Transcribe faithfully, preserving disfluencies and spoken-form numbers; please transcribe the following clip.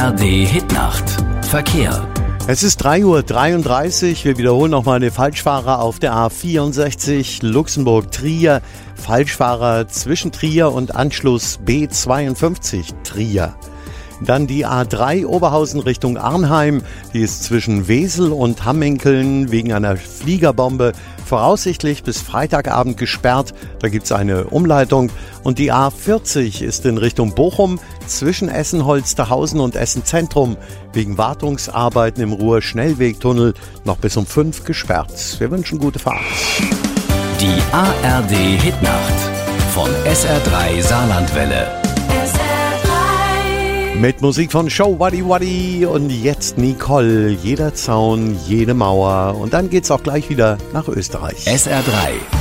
R D Hitnacht. Verkehr. Es ist drei Uhr dreiunddreißig. Wir wiederholen nochmal den Falschfahrer auf der A vierundsechzig Luxemburg-Trier. Falschfahrer zwischen Trier und Anschluss B zweiundfünfzig Trier. Dann die A drei Oberhausen Richtung Arnheim. Die ist zwischen Wesel und Hamminkeln wegen einer Fliegerbombe voraussichtlich bis Freitagabend gesperrt. Da gibt es eine Umleitung. Und die A vierzig ist in Richtung Bochum zwischen Essen-Holsterhausen und Essen-Zentrum wegen Wartungsarbeiten im Ruhr-Schnellwegtunnel noch bis um fünf gesperrt. Wir wünschen gute Fahrt. Die A R D Hitnacht von S R drei Saarlandwelle. Mit Musik von Show Waddy Waddy und jetzt Nicole. Jeder Zaun, jede Mauer. Und dann geht's auch gleich wieder nach Österreich. S R drei